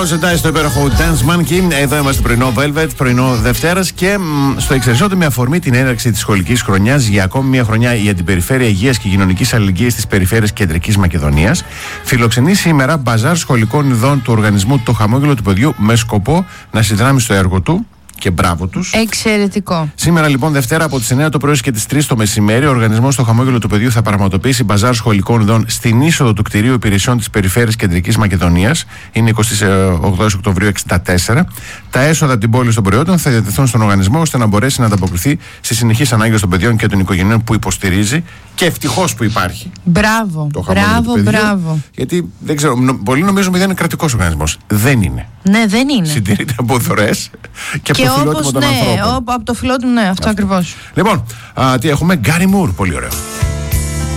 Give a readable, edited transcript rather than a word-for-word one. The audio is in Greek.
Ζεντάι στο υπέροχο Dance Monkey. Εδώ είμαστε πρωινό Velvet, πρωινό Δευτέρας. Και στο Εξαιρεσότο, με αφορμή την έναρξη της σχολικής χρονιάς για ακόμη μια χρονιά, η Αντιπεριφέρεια Υγείας και Κοινωνικής Αλληλεγγύης της Περιφέρειας Κεντρικής Μακεδονίας φιλοξενεί σήμερα μπαζάρ σχολικών ειδών του οργανισμού Το Χαμόγελο του Παιδιού, με σκοπό να συνδράμει στο έργο του. Και μπράβο τους. Εξαιρετικό. Σήμερα λοιπόν Δευτέρα από τις 9 το πρωί και τις 3 το μεσημέρι, ο οργανισμός Το Χαμόγελο του Παιδιού θα πραγματοποιήσει μπαζάρ σχολικών ειδών στην είσοδο του κτηρίου υπηρεσιών της Περιφέρειας Κεντρικής Μακεδονίας. Είναι 28 Οκτωβρίου 64. Τα έσοδα από την πόλη των προϊόντων θα διατεθούν στον οργανισμό ώστε να μπορέσει να ανταποκριθεί στις συνεχείς ανάγκες των παιδιών και των οικογενειών που υποστηρίζει. Και ευτυχώς που υπάρχει. Μπράβο. Το Χαμόγελο του Παιδιού, μπράβο. Γιατί δεν ξέρω, πολλοί νομίζουν ότι είναι κρατικός οργανισμός. Δεν είναι. Ναι, δεν είναι. Συντηρείται από δωρεές και από το φιλότιμο των ανθρώπων. Από το φιλότιμο, ναι, αυτό ακριβώς. Λοιπόν, τι έχουμε, Γκάρι Μουρ, πολύ ωραίο.